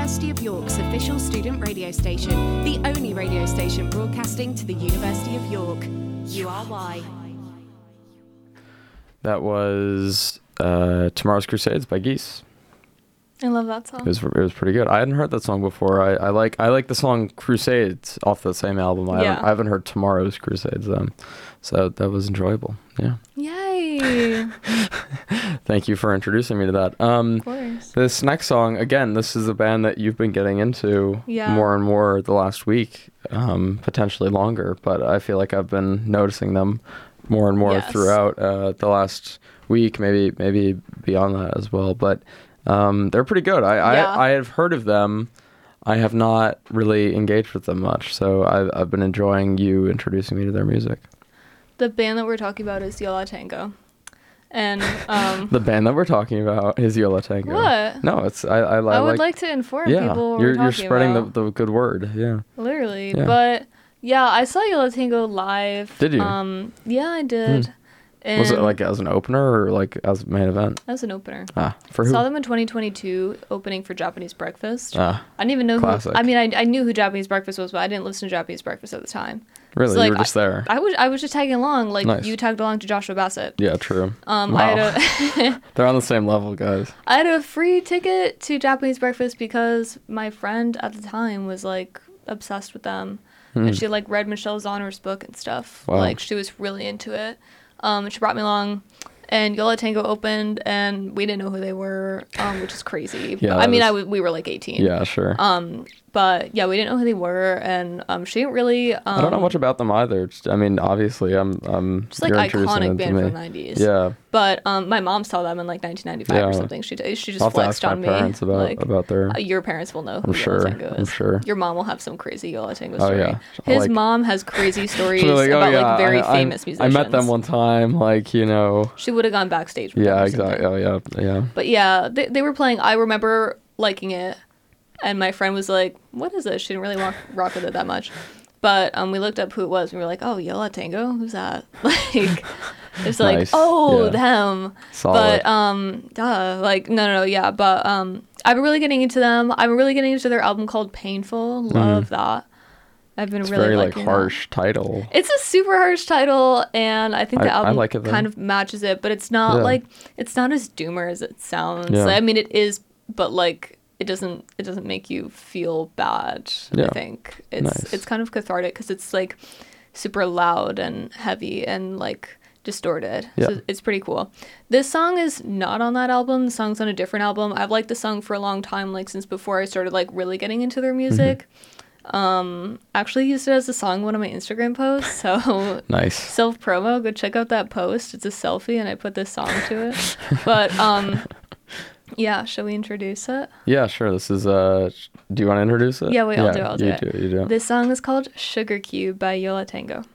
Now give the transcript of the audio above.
University of York's official student radio station, the only radio station broadcasting to the University of York. URY. That was Tomorrow's Crusades by Geese. I love that song. It was pretty good. I hadn't heard that song before. I like the song Crusades off the same album. I haven't heard Tomorrow's Crusades though. So that was enjoyable. Yeah. Yay. Thank you for introducing me to that. Of course. This next song, again, this is a band that you've been getting into more and more the last week, potentially longer, but I feel like I've been noticing them more and more throughout the last week, maybe beyond that as well. But they're pretty good. I have heard of them. I have not really engaged with them much, so I've been enjoying you introducing me to their music. The band that we're talking about is Yo La Tengo. And the band that we're talking about is Yo La Tengo. What? No, it's I would like to inform people. You're spreading the good word. Yeah. Literally, but yeah, I saw Yo La Tengo live. Did you? Yeah, I did. And was it like as an opener or like as a main event? As an opener. For who? Saw them in 2022 opening for Japanese Breakfast. I didn't even know classic. who. I mean, I knew who Japanese Breakfast was, but I didn't listen to Japanese Breakfast at the time. Really, so, you were just there. I was just tagging along, like nice. You tagged along to Joshua Bassett. Yeah, true. Wow. I had they're on the same level, guys. I had a free ticket to Japanese Breakfast because my friend at the time was like obsessed with them, and she like read Michelle Zauner's book and stuff. Wow. Like she was really into it. She brought me along, and Yo La Tengo opened, and we didn't know who they were, which is crazy. Yeah, I mean, we were like 18. Yeah, sure. But yeah, we didn't know who they were, and she didn't really. I don't know much about them either. I mean, obviously, I'm. It's like iconic band from the 90s. Yeah. But my mom saw them in like 1995 or something. She just I'll have flexed to ask on my me. parents about their. Your parents will know who I'm Yo La Tengo is. I'm sure. Your mom will have some crazy Yo La Tengo story. Oh yeah. His mom has crazy stories like, about very famous musicians. I met them one time, like, you know. She would have gone backstage with them. Yeah, exactly. Oh yeah. But yeah, they were playing. I remember liking it, and my friend was like, "What is this?" She didn't really rock with it that much. But we looked up who it was, and we were like, "Oh, Yo La Tengo? Who's that?" Like, it's like, nice. oh, them. Solid. But like, no, yeah. But I've been really getting into them. I've been really getting into their album called Painful. Love that. I've been really very liking like harsh title. It's a super harsh title, and I think the album like it, kind of matches it, but it's not like it's not as doomer as it sounds. Yeah. I mean, it is, but like it doesn't make you feel bad. Yeah. I think it's kind of cathartic because it's like super loud and heavy and like distorted. Yeah. So it's pretty cool. This song is not on that album. The song's on a different album. I've liked the song for a long time, like since before I started like really getting into their music. Actually used it as a song in one of my Instagram posts, so nice. Self promo, go check out that post. It's a selfie and I put this song to it. But yeah, shall we introduce it? Yeah, sure. This is do you want to introduce it? Yeah, I'll do it. You do. This song is called Sugar Cube by Yo La Tengo.